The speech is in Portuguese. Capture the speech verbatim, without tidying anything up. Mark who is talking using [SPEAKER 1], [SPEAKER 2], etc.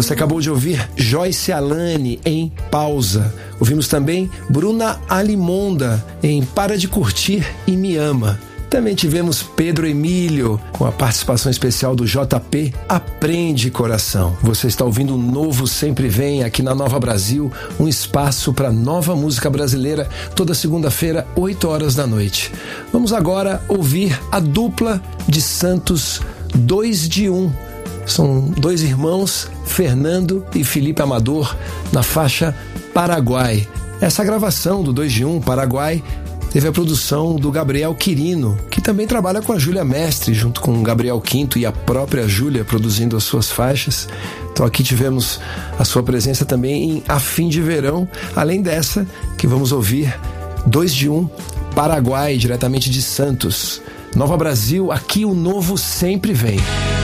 [SPEAKER 1] Você acabou de ouvir Joyce Alane em Pausa. Ouvimos também Bruna Alimonda em Para de Curtir e Me Ama. Também tivemos Pedro Emílio com a participação especial do J P, Aprende Coração. Você está ouvindo o Novo Sempre Vem aqui na Nova Brasil, um espaço para nova música brasileira, toda segunda-feira, oito horas da noite. Vamos agora ouvir a dupla de Santos, Dois de Um. São dois irmãos, Fernando e Felipe Amador, na faixa Paraguai. Essa gravação do Dois de Um, Paraguai, teve a produção do Gabriel Quirino, que também trabalha com a Júlia Mestre, junto com o Gabriel Quinto e a própria Júlia produzindo as suas faixas. Então aqui tivemos a sua presença também em A Fim de Verão, além dessa que vamos ouvir Dois de Um, Paraguai, diretamente de Santos. Nova Brasil, aqui o novo sempre vem.